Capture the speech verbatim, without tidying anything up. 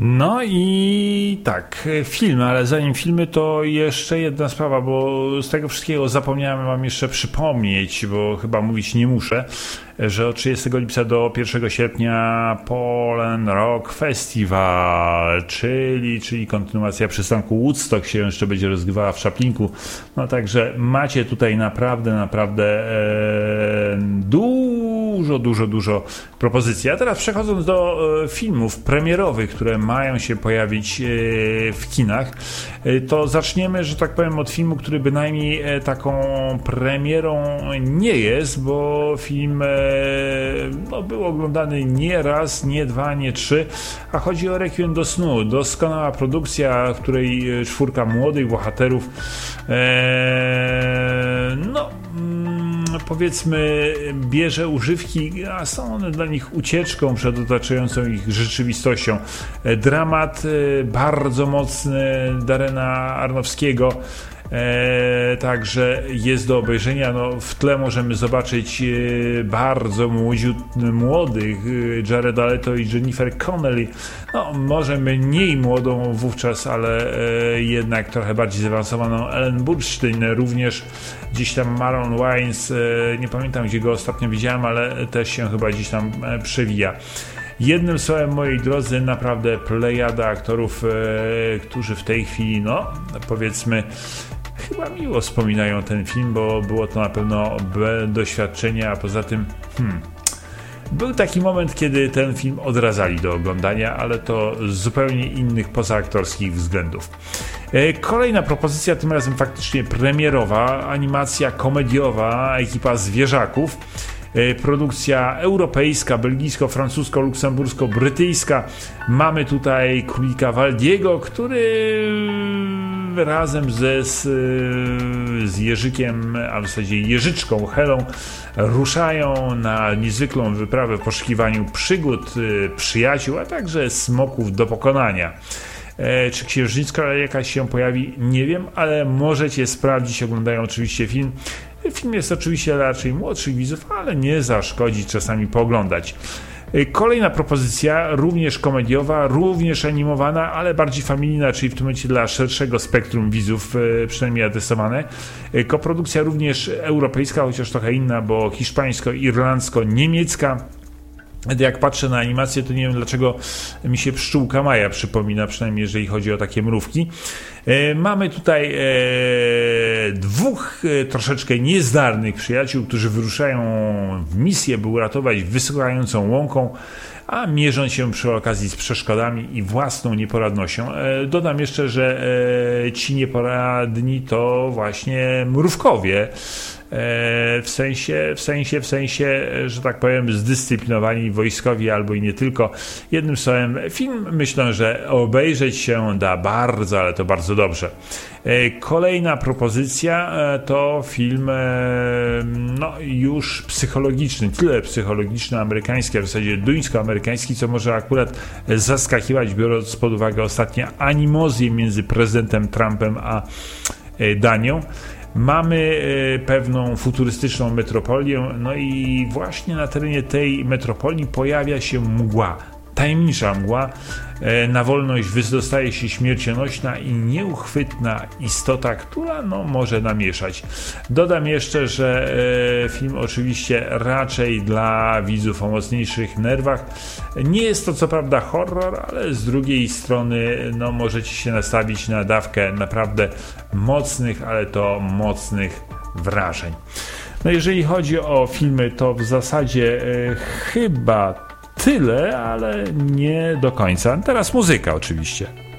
No i tak, filmy, ale zanim filmy to jeszcze jedna sprawa, bo z tego wszystkiego zapomniałem wam jeszcze przypomnieć, bo chyba mówić nie muszę, że od trzydziestego lipca do pierwszego sierpnia Poland Rock Festival, czyli, czyli kontynuacja przystanku Woodstock się jeszcze będzie rozgrywała w Szaplinku. No także macie tutaj naprawdę, naprawdę e, dużo, dużo, dużo propozycji. A teraz przechodząc do e, filmów premierowych, które mają się pojawić e, w kinach, e, to zaczniemy, że tak powiem, od filmu, który bynajmniej e, taką premierą nie jest, bo film e, no, był oglądany nie raz, nie dwa, nie trzy, a chodzi o Requiem do snu. Doskonała produkcja, w której czwórka młodych bohaterów e, no powiedzmy bierze używki, a są one dla nich ucieczką przed otaczającą ich rzeczywistością. Dramat bardzo mocny Darrena Aronofskiego. E, także jest do obejrzenia. No, w tle możemy zobaczyć e, bardzo młodziut, młodych e, Jareda Leto i Jennifer Connelly. No, może mniej młodą wówczas, ale e, jednak trochę bardziej zaawansowaną Ellen Burstyn, również gdzieś tam Maron Wines, e, nie pamiętam gdzie go ostatnio widziałem, ale też się chyba gdzieś tam e, przewija. Jednym słowem, moi drodzy, naprawdę plejada aktorów, e, którzy w tej chwili, no powiedzmy, chyba miło wspominają ten film, bo było to na pewno doświadczenie, a poza tym hmm, był taki moment, kiedy ten film odradzali do oglądania, ale to z zupełnie innych pozaaktorskich względów. Kolejna propozycja, tym razem faktycznie premierowa, animacja komediowa, ekipa zwierzaków. Produkcja europejska, belgijsko-francusko-luksembursko-brytyjska. Mamy tutaj królika Waldiego, który razem ze, z, z Jerzykiem, a w zasadzie Jeżyczką Helą ruszają na niezwykłą wyprawę w poszukiwaniu przygód, przyjaciół, a także smoków do pokonania. E, czy księżniczka jakaś się pojawi? Nie wiem, ale możecie sprawdzić, oglądają oczywiście film. Film jest oczywiście raczej młodszych widzów, ale nie zaszkodzi czasami pooglądać. Kolejna propozycja, również komediowa, również animowana, ale bardziej familijna, czyli w tym momencie dla szerszego spektrum widzów, przynajmniej adresowane. Koprodukcja również europejska, chociaż trochę inna, bo hiszpańsko-irlandzko-niemiecka. Jak patrzę na animację, to nie wiem dlaczego mi się Pszczółka Maja przypomina, przynajmniej jeżeli chodzi o takie mrówki. E, mamy tutaj e, dwóch e, troszeczkę niezdarnych przyjaciół, którzy wyruszają w misję, by uratować wysychającą łąką, a mierzą się przy okazji z przeszkodami i własną nieporadnością. E, dodam jeszcze, że e, ci nieporadni to właśnie mrówkowie. W sensie, w sensie, w sensie, że tak powiem, zdyscyplinowani wojskowi albo i nie tylko. Jednym słowem, film myślę, że obejrzeć się da bardzo, ale to bardzo dobrze. Kolejna propozycja to film no, już psychologiczny, tyle psychologiczny, amerykański, a w zasadzie duńsko-amerykański, co może akurat zaskakiwać, biorąc pod uwagę ostatnie animozje między prezydentem Trumpem a Danią. Mamy pewną futurystyczną metropolię, no i właśnie na terenie tej metropolii pojawia się mgła, tajemnicza mgła. Na wolność wydostaje się śmiercionośna i nieuchwytna istota, która no, może namieszać. Dodam jeszcze, że film oczywiście raczej dla widzów o mocniejszych nerwach. Nie jest to co prawda horror, ale z drugiej strony no, możecie się nastawić na dawkę naprawdę mocnych, ale to mocnych wrażeń. No jeżeli chodzi o filmy, to w zasadzie e, chyba tyle, ale nie do końca. Teraz muzyka oczywiście.